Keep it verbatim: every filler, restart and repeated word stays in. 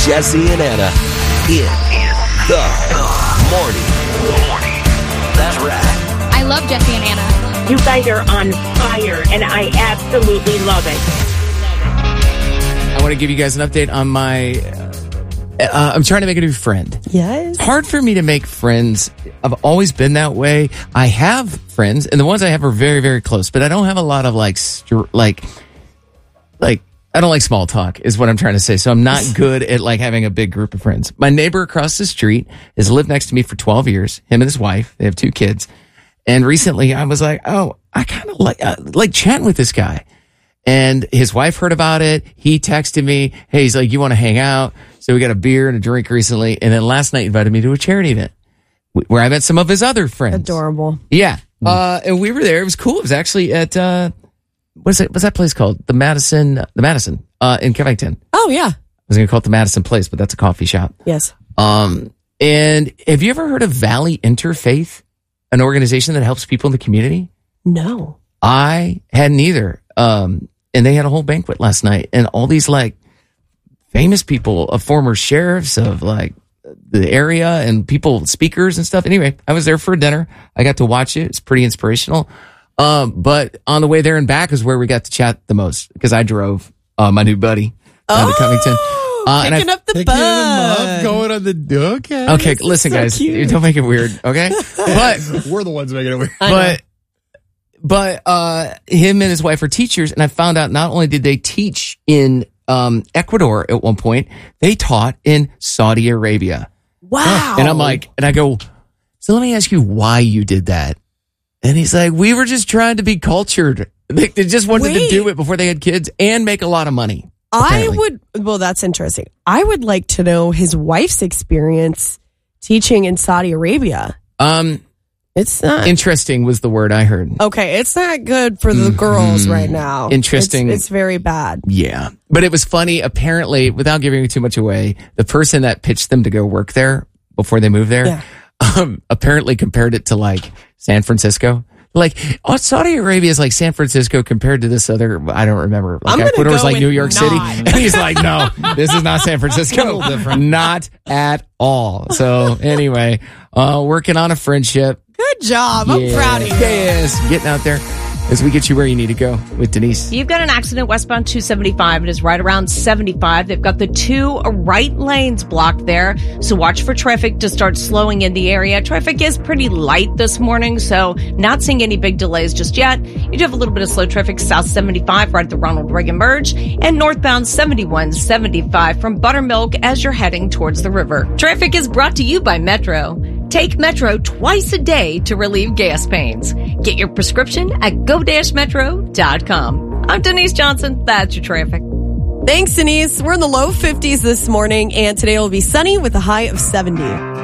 Jesse and Anna in the morning. That's right. I love Jesse and Anna. You guys are on fire, and I absolutely love it. I want to give you guys an update on my... Uh, I'm trying to make a new friend. Yes. It's hard for me to make friends. I've always been that way. I have friends, and the ones I have are very, very close, but I don't have a lot of like, str- like, like, I don't like small talk is what I'm trying to say. So I'm not good at like having a big group of friends. My neighbor across the street has lived next to me for twelve years. Him and his wife, they have two kids. And recently I was like, oh, I kind of like, uh, like chatting with this guy. And his wife heard about it. He texted me. Hey, he's like, you want to hang out? So we got a beer and a drink recently. And then last night he invited me to a charity event where I met some of his other friends. Adorable. Yeah. Uh, and we were there. It was cool. It was actually at, uh, what's it, what's that place called? The Madison, the Madison, uh, in Kevington. Oh, yeah. I was going to call it the Madison Place, but that's a coffee shop. Yes. Um, and have you ever heard of Valley Interfaith, an organization that helps people in the community? No. I hadn't either. Um, and they had a whole banquet last night, and all these like famous people, of former sheriffs of like the area and people, speakers and stuff. Anyway, I was there for dinner. I got to watch it. It's pretty inspirational. Um, but on the way there and back is where we got to chat the most because I drove uh, my new buddy down oh, to Covington. Uh, picking and I, up the Picking bus. them up, going on the okay. Okay, listen, so guys, cute. don't make it weird, okay? But We're the ones making it weird. but but uh, him and his wife are teachers, and I found out not only did they teach in um, Ecuador at one point, they taught in Saudi Arabia. Wow. And I'm like, and I go, so let me ask you why you did that. And he's like, we were just trying to be cultured. They, they just wanted Wait. to do it before they had kids and make a lot of money. I apparently. would, well, that's interesting. I would like to know his wife's experience teaching in Saudi Arabia. Um, It's not. interesting was the word I heard. Okay, it's not good for the girls right now. Interesting. It's, it's very bad. Yeah. But it was funny. Apparently, without giving too much away, the person that pitched them to go work there before they moved there, Yeah. um, apparently compared it to like San Francisco. Like, oh, Saudi Arabia is like San Francisco compared to this other, I don't remember. Like, I'm gonna Ecuador is go like with New York not. City. And he's like, no, this is not San Francisco. A little different. Not at all. So anyway, uh, working on a friendship. Good job. I'm Yeah. proud of you. Yes. Getting out there as we get you where you need to go with Denise. You've got an accident westbound two seventy-five. It is right around seventy-five. They've got the two right lanes blocked there. So watch for traffic to start slowing in the area. Traffic is pretty light this morning, so not seeing any big delays just yet. You do have a little bit of slow traffic south seventy-five right at the Ronald Reagan Merge and northbound seventy-one seventy-five from Buttermilk as you're heading towards the river. Traffic is brought to you by Metro. Take Metro twice a day to relieve gas pains. Get your prescription at go dash metro dot com. I'm Denise Johnson. That's your traffic. Thanks, Denise. We're in the low fifties this morning, and today will be sunny with a high of seventy.